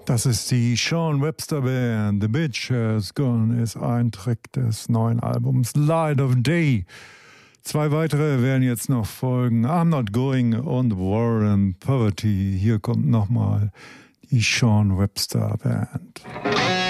Das ist die Sean Webster Band. The Bitch Has Gone ist ein Track des neuen Albums Light of Day. 2 weitere werden jetzt noch folgen. I'm Not Going und War and Poverty. Hier kommt nochmal die Sean Webster Band.